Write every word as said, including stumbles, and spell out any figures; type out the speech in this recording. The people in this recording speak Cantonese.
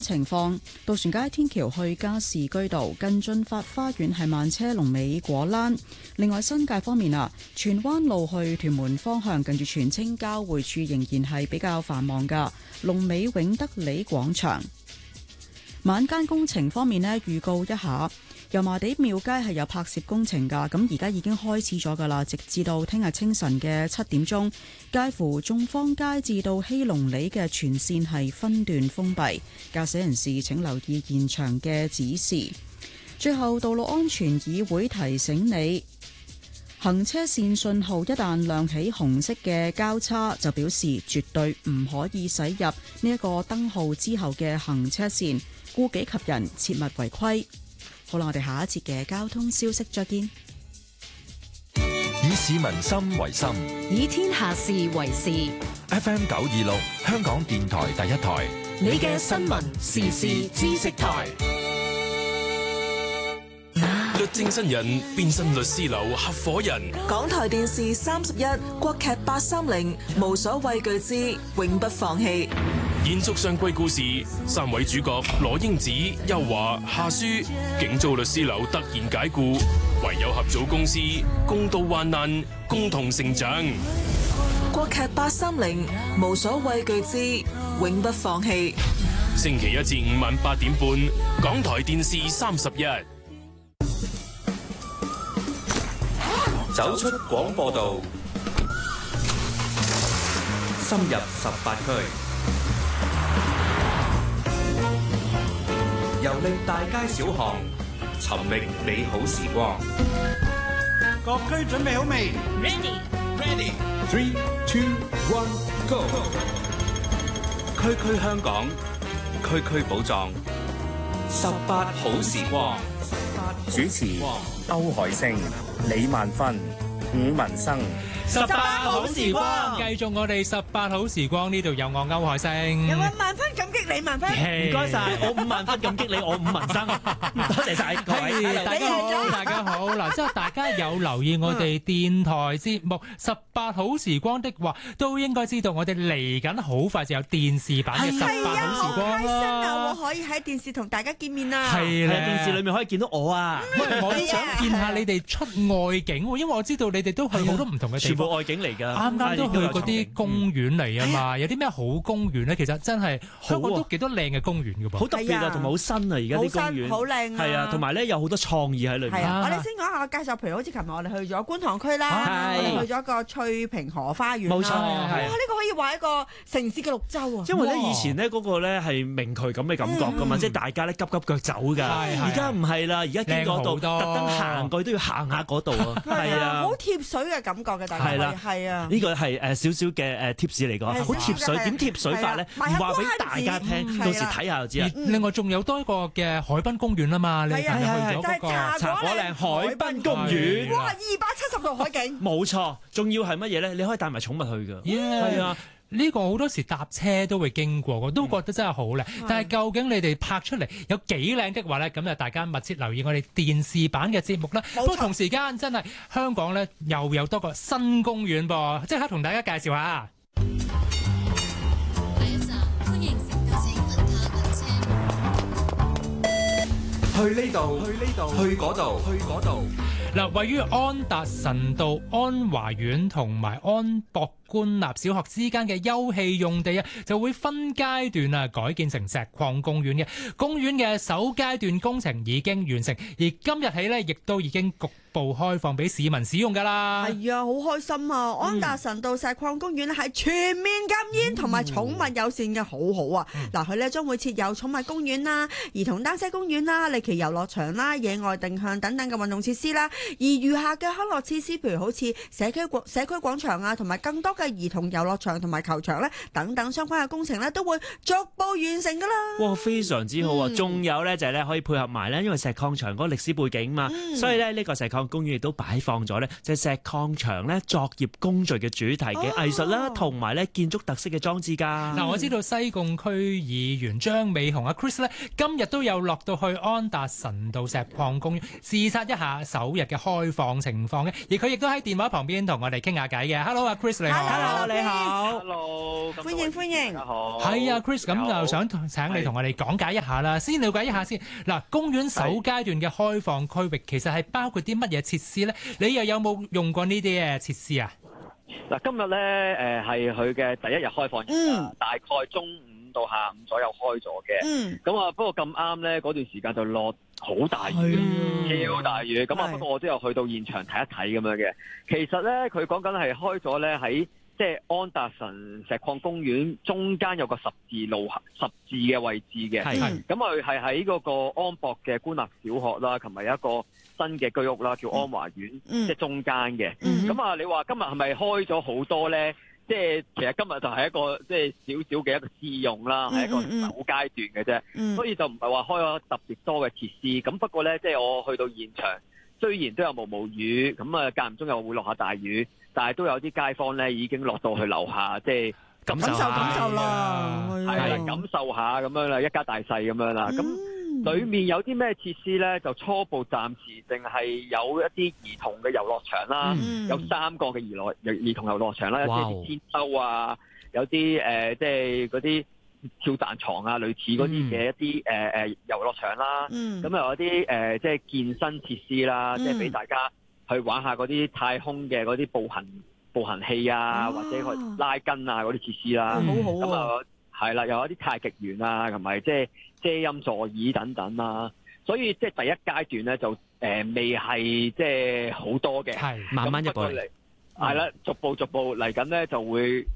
情況，渡船街天橋去加士居道近駿發花園係慢車龍尾果欄。另外新界方面啊，荃灣路去屯門方向近住荃青交匯處仍然係比較繁忙噶，龍尾永德里廣場。晚間工程方面呢，預告一下，油麻地廟街係有拍攝工程噶，咁而家已經開始咗噶啦，直至到聽日清晨嘅七點鐘，介乎眾坊街至到希隆里嘅全線係分段封閉，駕駛人士請留意現場嘅指示。最後，道路安全議會提醒你，行車線信號一旦亮起紅色嘅交叉，就表示絕對唔可以駛入呢一個燈號之後嘅行車線，顧己及人，切勿違規。好啦，我哋下一節嘅交通消息再見。 以市民心為心， 以天下事為事。 F M 九二六，香港電台第一台， 你嘅新聞時事知識台。 律政新人變身律師樓合夥人。 港台電視三十一，國劇八三零，無所畏懼之永不放棄。 延續上季故事，三位主角羅英子、邱華、夏書，竟遭律師樓突然解雇，唯有合組公司，共度患難，共同成長。 國劇八三零，無所畏懼之永不放棄。 星期一至五晚八點半，港台電視三十一。 走出廣播道，深入十八區，遊歷大街小巷，尋覓美好時光。 各區準備好未 ？Ready, ready. Three, two, one, go. 區區香港，區區寶藏，十八好時光。 主持歐海星、李萬芬、伍文生。 十八好時光， 繼續我哋十八好時光，呢度有我歐海星， 有我萬分感激你，萬分唔該晒，我五萬分感激你，我伍文生，多謝晒各位， 大家好，大家好。嗱，即係大家有留意我哋電台節目十八好時光的話，都應該知道我哋嚟緊好快就有電視版嘅十八好時光啦。 開心啊！我可以喺電視同大家見面啦。 係啦， 電視裏面可以見到我啊！ 我都想見下你哋出外景，因為我知道你哋都去好多唔同嘅地方。 外景嚟㗎， 啱啱都去嗰啲公園嚟啊嘛，有啲咩好公園咧？其實真係香港都幾多靚嘅公園㗎噃， 好特別啊，同埋好新啊！而家啲公園好靚啊， 係啊，同埋咧有好多創意喺裏面。 我哋先講下介紹，譬如好似琴日我哋去咗觀塘區啦，我哋去咗個翠屏河花園， 冇錯， 哇！呢個可以話一個城市嘅綠洲啊， 因為咧以前咧嗰個咧係明渠咁嘅感覺㗎嘛，即係大家咧急急腳走㗎，而家唔係啦，而家經嗰度特登行過去都要行下嗰度啊，係啊， 好貼水嘅感覺嘅，大家係啦，係啊。 呢個係誒少少嘅誒 tips 嚟講，好貼水。點貼水法咧？唔話俾大家聽，到時睇下就知啦。 另外仲有多一個嘅海濱公園啊嘛，你係咪去咗嗰個茶果嶺海濱公園？ 哇！二百七十度海景， 冇錯。仲要係乜嘢咧？你可以帶埋寵物去㗎。係啊。 呢個好多時搭車都會經過，我都覺得真係好靚。嗯、但係究竟你哋拍出嚟有幾靚的話呢？咁就大家密切留意我哋電視版嘅節目啦。不過同時間真係香港呢又有多個新公園噃，即刻同大家介紹下。 第一集歡迎乘搭請問他問車。 去呢度，去呢度，去嗰度，去嗰度。 嗱，位於安達臣道安華苑同埋安博官立小學之間嘅休憩用地啊，就會分階段啊改建成石礦公園嘅。公園嘅首階段工程已經完成，而今日起呢，亦都已經局部開放俾市民使用㗎啦。 係啊，好開心啊！安達臣道石礦公園咧係全面禁煙同埋寵物友善嘅，好好啊！嗱、嗯，佢咧將會設有寵物公園啦、兒童單車公園啦、利奇遊樂場啦、野外定向等等嘅運動設施啦。而餘下嘅康樂設施，譬如好似社區廣社區廣場啊，同埋更多嘅兒童遊樂場同埋球場咧，等等相關嘅工程咧，都會逐步完成噶啦。 哇，非常之好啊！仲、嗯、有咧就係咧可以配合埋咧，因為石礦場嗰個歷史背景嘛，嗯、所以咧呢個石礦公園亦都擺放咗咧，就係石礦場咧作業工序嘅主題嘅藝術啦，同埋咧建築特色嘅裝置㗎。嗱、 嗯，我知道西貢區議員張美雄阿 Chris 咧，今日都有落到去安達臣道石礦公園視察一下首日嘅開放情況嘅，而佢亦都喺電話旁邊同我哋傾下偈嘅。Hello， 阿 Chris 你好。 Hello， 你好。 Hello， 歡迎歡迎。 大家好。 係啊 ，Chris， 咁就想請你同我哋講解一下啦。先了解一下先。嗱，公園首階段嘅開放區域其實係包括啲乜嘢設施咧？你又有冇用過呢啲嘅設施啊？ 嗱，今日咧誒係佢嘅第一日開放日，嗯、大概中午到下午左右開咗嘅。咁啊、嗯，不過咁啱咧，嗰段時間就落好大雨，超大雨。咁啊，不過我都有去到現場睇一睇咁樣嘅。其實咧，佢講緊係開咗咧喺即係安達臣石礦公園中間有個十字路十字嘅位置嘅。咁佢係喺嗰個安博嘅官立小學啦，同埋一個新嘅居屋啦，叫安華苑，嗯、即係中間嘅。咁啊、嗯，你話今日係咪開咗好多咧？即係其實今日就係一個即係少少嘅一個試用啦，係、嗯、一個首階段嘅啫，嗯、所以就唔係話開咗特別多嘅設施。咁不過咧，即係我去到現場，雖然都有毛毛雨，咁啊間唔中又會落下大雨，但係都有啲街坊咧已經落到去樓下，即係感受感受啦，係啦，感受下咁樣啦，一家大細咁樣啦，咁、嗯。裏面有啲咩設施咧？就初步暫時淨係有一啲兒童嘅遊樂場啦，嗯、有三個嘅兒樂兒童遊樂場啦，有啲天舟啊，有啲誒、呃、即係嗰啲跳彈床啊，類似嗰啲嘅一啲誒誒遊樂場啦。咁、嗯、又有啲誒、呃、即係健身設施啦，嗯、即係俾大家去玩下嗰啲太空嘅嗰啲步行步行器啊，啊或者去拉筋啊嗰啲設施啦。 好好咁啊，係啦，又有啲太極拳啊，同埋即係遮陰座椅等等啦，所以即係第一階段咧就誒、呃、未係即係好多嘅， 係慢慢一步嚟， 係啦，逐步逐步嚟緊咧就會。